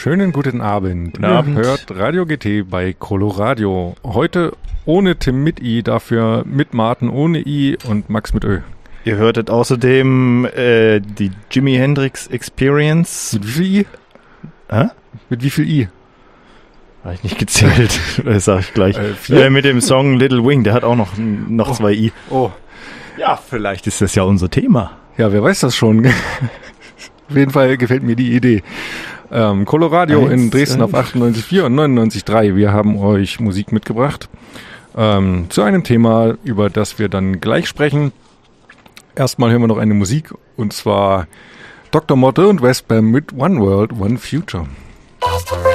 Schönen guten Abend. Guten Abend. Ihr hört Radio GT bei Coloradio. Heute ohne Tim mit I, dafür mit Martin ohne I und Max mit Ö. Ihr hörtet außerdem die Jimi Hendrix Experience. Mit wie viel I? Hä? Mit wie viel I? Habe ich nicht gezählt. Das sag ich gleich. Mit dem Song Little Wing, der hat auch noch zwei I. Oh. Ja, vielleicht ist das ja unser Thema. Ja, wer weiß das schon. Auf jeden Fall gefällt mir die Idee. Coloradio in Dresden auf 98,4 und 99,3. Wir haben euch Musik mitgebracht. Zu einem Thema, über das wir dann gleich sprechen. Erstmal hören wir noch eine Musik, und zwar Dr. Motte und Westbam mit One World, One Future.